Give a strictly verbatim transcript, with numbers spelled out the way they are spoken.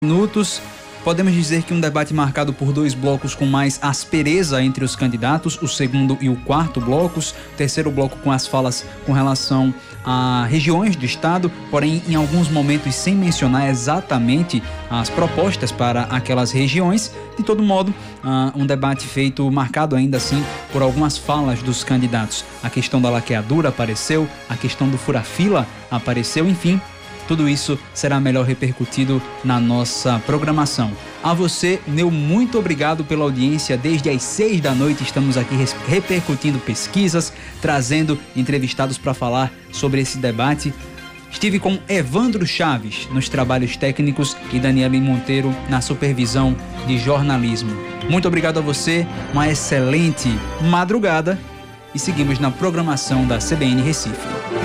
minutos. Podemos dizer que um debate marcado por dois blocos com mais aspereza entre os candidatos, o segundo e o quarto blocos, o terceiro bloco com as falas com relação a regiões do estado, porém em alguns momentos sem mencionar exatamente as propostas para aquelas regiões. De todo modo, uh, um debate feito, marcado ainda assim por algumas falas dos candidatos. A questão da laqueadura apareceu, a questão do fura-fila apareceu, enfim. Tudo isso será melhor repercutido na nossa programação. A você, meu muito obrigado pela audiência. Desde as seis da noite estamos aqui repercutindo pesquisas, trazendo entrevistados para falar sobre esse debate. Estive com Evandro Chaves nos trabalhos técnicos e Daniele Monteiro na supervisão de jornalismo. Muito obrigado a você, uma excelente madrugada e seguimos na programação da C B N Recife.